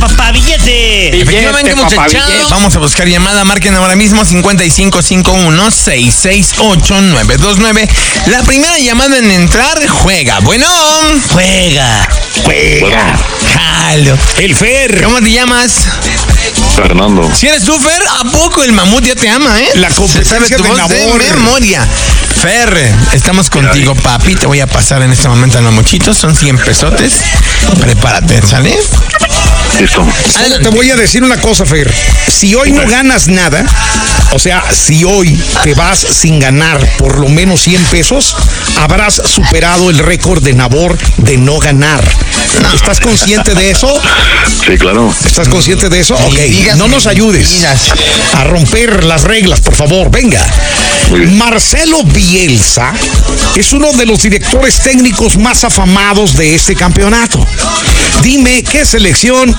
papá, billete. Efectivamente, muchachos. Vamos a buscar llamada. Marquen ahora mismo 5551-668-929. La primera llamada en entrar juega. Bueno. Juega. Jalo. El Fer. ¿Cómo te llamas? Fernando. Si eres tú, Fer, ¿a poco el mamut ya te ama, La competencia tu de voz Nabor. de memoria? Fer, estamos contigo, papi. Te voy a pasar en este momento al mamuchito. Son 100 pesotes. Prepárate, ¿sale? Listo. Solo te voy a decir una cosa, Fer. Si hoy no ganas nada, o sea, si hoy te vas sin ganar por lo menos 100 pesos, habrás superado el récord de Nabor de no ganar. ¿Estás consciente de eso? Sí, claro. ¿Estás consciente de eso? Ok, no nos ayudes a romper las reglas, por favor. Venga. Marcelo Bielsa es uno de los directores técnicos más afamados de este campeonato. Dime qué selección